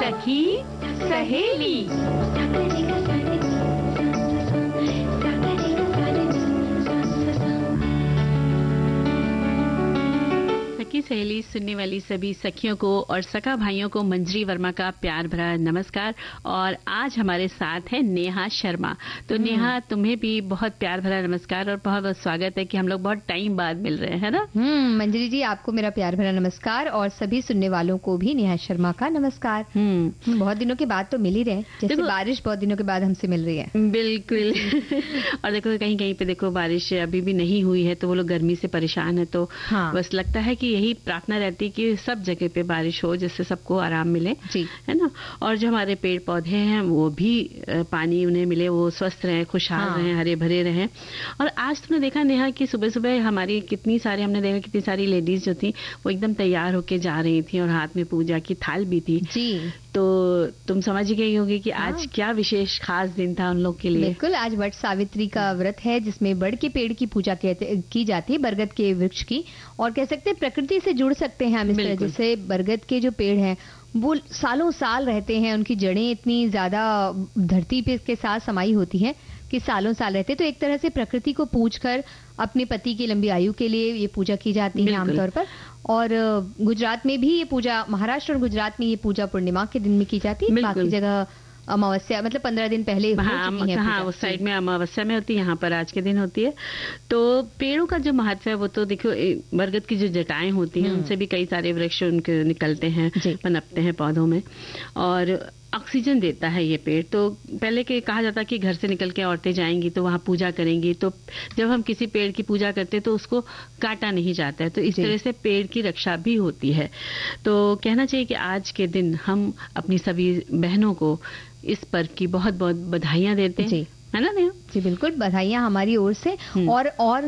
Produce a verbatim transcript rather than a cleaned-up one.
सखी सहेली। सखी सहेली सुनने वाली सभी सखियों को और सखा भाइयों को मंजरी वर्मा का प्यार भरा नमस्कार। और आज हमारे साथ है नेहा शर्मा। तो नेहा, तुम्हें भी बहुत प्यार भरा नमस्कार और बहुत बहुत स्वागत है कि हम लोग बहुत टाइम बाद मिल रहे हैं ना। हम्म मंजरी जी, आपको मेरा प्यार भरा नमस्कार और सभी सुनने वालों को भी नेहा शर्मा का नमस्कार। हम्म बहुत दिनों के बाद तो मिल ही रहे, जैसे बारिश बहुत दिनों के बाद हमसे मिल रही है। बिल्कुल। और देखो कहीं कहीं पे देखो बारिश अभी भी नहीं हुई है तो वो लोग गर्मी से परेशान है। तो हाँ। बस लगता है कि यही प्रार्थना रहती कि सब जगह पे बारिश हो जिससे सबको आराम मिले, जी है ना। और जो हमारे पेड़ पौधे हैं वो भी पानी उन्हें मिले, वो स्वस्थ रहें, खुशहाल हाँ। रहें, हरे भरे रहें। और आज तुमने देखा नेहा कि सुबह सुबह हमारी कितनी सारी हमने देखा कितनी सारी लेडीज जो थी वो एकदम तैयार होके जा रही थी और हाथ में पूजा की थाल भी थी। जी तो तुम समझ गई होगी कि हाँ। आज क्या विशेष खास दिन था उन लोग के लिए। बिल्कुल, आज वट सावित्री का व्रत है जिसमें बड़ के पेड़ की पूजा की जाती है, बरगद के वृक्ष की। और कह सकते हैं प्रकृति से जुड़ सकते हैं हम इस तरह, जैसे बरगद के जो पेड़ हैं वो सालों साल रहते हैं, उनकी जड़ें इतनी ज्यादा धरती पे के साथ समाई होती हैं कि सालों साल रहते। तो एक तरह से प्रकृति को पूजकर अपने पति की लंबी आयु के लिए ये पूजा की जाती है आमतौर पर। और गुजरात में भी ये पूजा, महाराष्ट्र और गुजरात में ये पूजा पूर्णिमा के दिन में की जाती है, बाकी जगह अमावस्या मतलब पंद्रह दिन पहले हो चुकी है। हाँ, उस साइड में अमावस्या में होती है, यहाँ पर आज के दिन होती है। तो पेड़ों का जो महत्व है वो तो देखो, बरगद की जो जटाएं होती हैं उनसे भी कई सारे वृक्ष उनके निकलते हैं, पनपते हैं पौधों में और ऑक्सीजन देता है ये पेड़। तो पहले के कहा जाता कि घर से निकल के औरतें जाएंगी तो वहां पूजा करेंगी, तो जब हम किसी पेड़ की पूजा करते तो उसको काटा नहीं जाता है। तो इस तरह से पेड़ की रक्षा भी होती है। तो कहना चाहिए कि आज के दिन हम अपनी सभी बहनों को इस पर्व की बहुत बहुत बधाइयां देते हैं, है ना नेहा? जी बिल्कुल, बधाइयां हमारी ओर से। और और